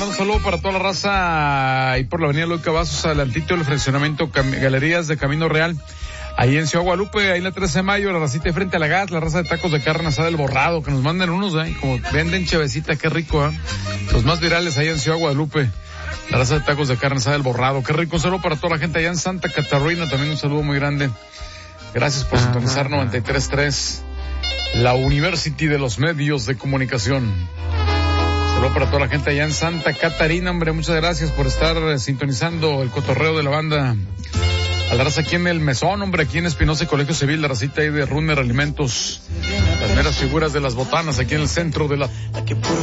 mandar un saludo para toda la raza ahí por la avenida Luis Cavazos, adelantito del fraccionamiento Galerías de Camino Real. Ahí en Ciudad Guadalupe, ahí en la 13 de mayo, la racita de frente a la gas, la raza de tacos de carne asada del Borrado, que nos manden unos, como venden chevecita, qué rico, Los más virales ahí en Ciudad Guadalupe, la raza de tacos de carne asada del Borrado, qué rico. Un saludo para toda la gente allá en Santa Catarina, también un saludo muy grande. Gracias por sintonizar 93.3, la University de los Medios de Comunicación. Saludo para toda la gente allá en Santa Catarina, hombre, muchas gracias por estar sintonizando el cotorreo de la banda. A la raza aquí en el Mesón, hombre, aquí en Espinosa Colegio Civil, la racita ahí de Runner Alimentos, las meras figuras de las botanas aquí en el centro de la